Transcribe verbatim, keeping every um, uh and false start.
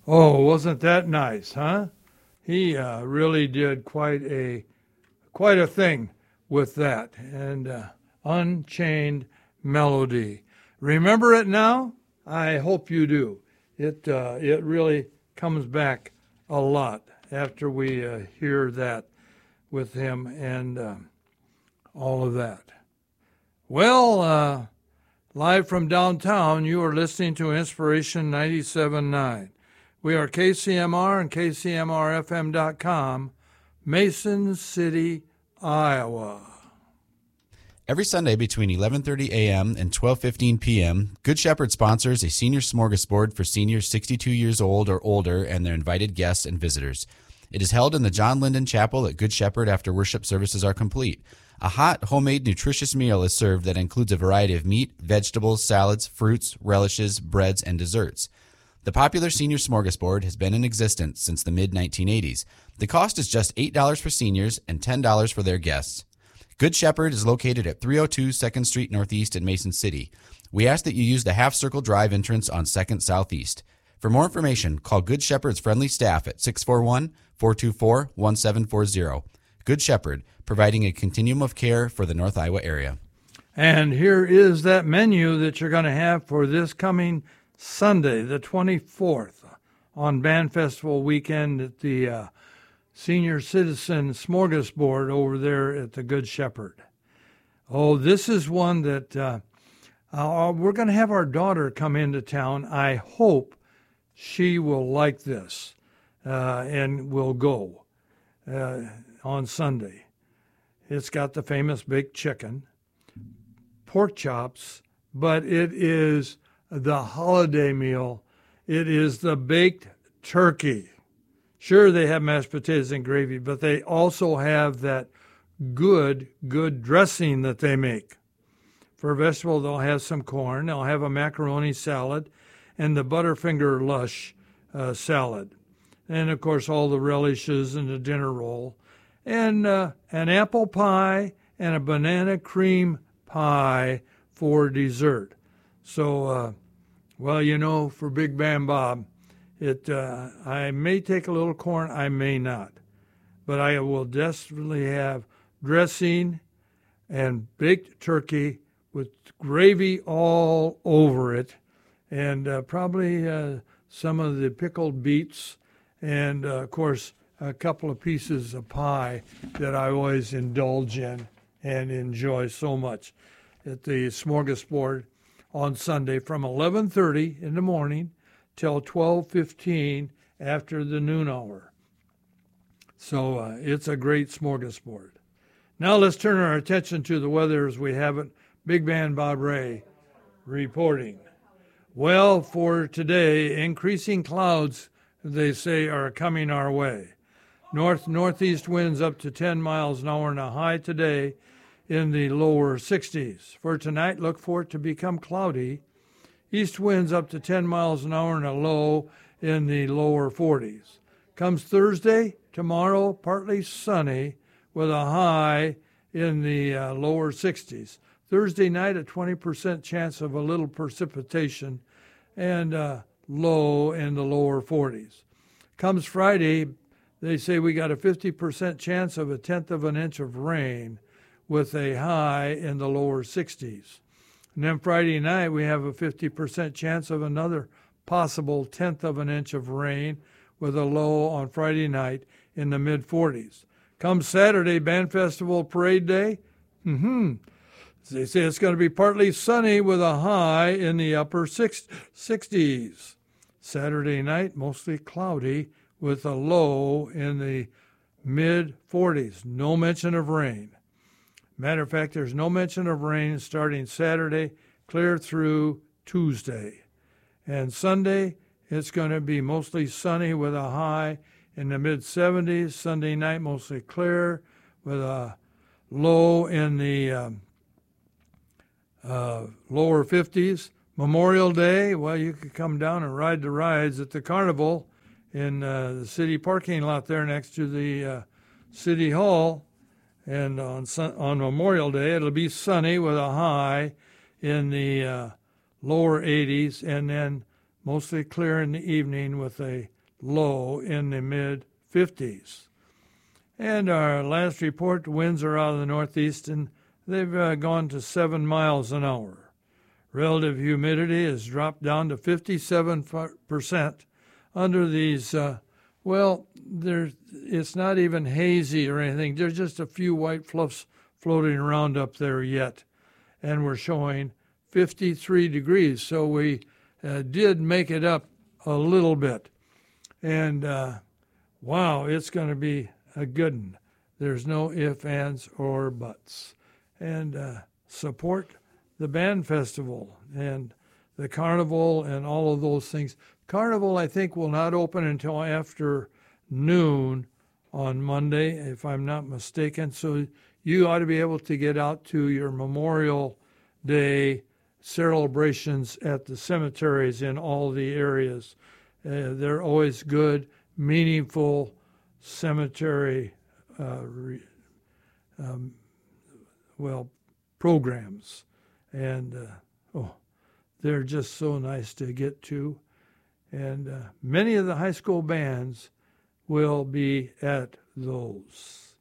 Oh, wasn't that nice, huh? He uh, really did quite a quite a thing with that. And uh, Unchained Melody. Remember it now? I hope you do. It uh, it really comes back a lot after we uh, hear that with him and uh, all of that. Well, uh, live from downtown, you are listening to Inspiration ninety-seven point nine. We are K C M R and K C M R F M dot com, Mason City, Iowa. Every Sunday between eleven thirty a.m. and twelve fifteen p.m., Good Shepherd sponsors a senior smorgasbord for seniors sixty-two years old or older and their invited guests and visitors. It is held in the John Linden Chapel at Good Shepherd after worship services are complete. A hot, homemade, nutritious meal is served that includes a variety of meat, vegetables, salads, fruits, relishes, breads, and desserts. The popular senior smorgasbord has been in existence since the mid nineteen eighties. The cost is just eight dollars for seniors and ten dollars for their guests. Good Shepherd is located at three oh two second Street Northeast in Mason City. We ask that you use the Half Circle Drive entrance on second Southeast. For more information, call Good Shepherd's friendly staff at six four one, four two four, one seven four zero. Good Shepherd, providing a continuum of care for the North Iowa area. And here is that menu that you're going to have for this coming Sunday, the twenty-fourth, on Band Festival weekend at the uh, Senior Citizen Smorgasbord over there at the Good Shepherd. Oh, this is one that uh, uh, we're going to have our daughter come into town. I hope she will like this uh, and will go uh, on Sunday. It's got the famous baked chicken, pork chops, but it is the holiday meal. It is the baked turkey. Sure, they have mashed potatoes and gravy, but they also have that good, good dressing that they make. For vegetable, they'll have some corn. They'll have a macaroni salad and the Butterfinger Lush uh, salad. And, of course, all the relishes and the dinner roll. And uh, an apple pie and a banana cream pie for dessert. So, uh, well, you know, for Big Bam Bob, it uh, I may take a little corn, I may not. But I will definitely have dressing and baked turkey with gravy all over it, and uh, probably uh, some of the pickled beets, and, uh, of course, a couple of pieces of pie that I always indulge in and enjoy so much at the Smorgasbord on Sunday from eleven thirty in the morning till twelve fifteen after the noon hour. So uh, it's a great smorgasbord. Now let's turn our attention to the weather as we have it. Big Band Bob Ray reporting. Well, for today, increasing clouds, they say, are coming our way. North-northeast winds up to ten miles an hour and a high today in the lower sixties. For tonight, look for it to become cloudy. East winds up to ten miles an hour and a low in the lower forties. Comes Thursday, tomorrow, partly sunny with a high in the uh, lower sixties. Thursday night, a twenty percent chance of a little precipitation and uh, low in the lower forties. Comes Friday, they say we got a fifty percent chance of a tenth of an inch of rain with a high in the lower sixties. And then Friday night, we have a fifty percent chance of another possible tenth of an inch of rain with a low on Friday night in the mid forties. Come Saturday, Band Festival Parade Day, mm-hmm. They say it's going to be partly sunny with a high in the upper sixties. Saturday night, mostly cloudy with a low in the mid forties. No mention of rain. Matter of fact, there's no mention of rain starting Saturday, clear through Tuesday. And Sunday, it's going to be mostly sunny with a high in the mid seventies. Sunday night, mostly clear with a low in the um, uh, lower fifties. Memorial Day, well, you could come down and ride the rides at the carnival in uh, the city parking lot there next to the uh, City Hall. And on sun- on Memorial Day, it'll be sunny with a high in the uh, lower eighties, and then mostly clear in the evening with a low in the mid fifties. And our last report, the winds are out of the northeast, and they've uh, gone to seven miles an hour. Relative humidity has dropped down to fifty-seven percent under these, uh, well, there's, it's not even hazy or anything. There's just a few white fluffs floating around up there yet. And we're showing fifty-three degrees, so we uh, did make it up a little bit. And, uh, wow, it's going to be a good one. There's no ifs, ands, or buts. And uh, support the band festival and the carnival and all of those things. Carnival, I think, will not open until after noon on Monday, if I'm not mistaken. So you ought to be able to get out to your Memorial Day celebrations at the cemeteries in all the areas. Uh, they're always good, meaningful cemetery, uh, re, um, well, programs. And, uh, oh, they're just so nice to get to. And uh, many of the high school bands will be at those.